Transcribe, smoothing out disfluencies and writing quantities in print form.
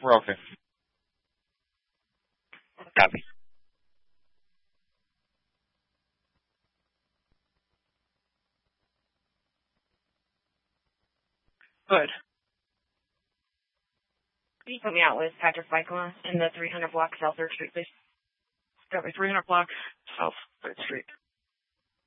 We're okay. Copy. Good. Can you put me out with Patrick Michael in the 300 block South 3rd Street, please? Got me 300 block South 3rd Street.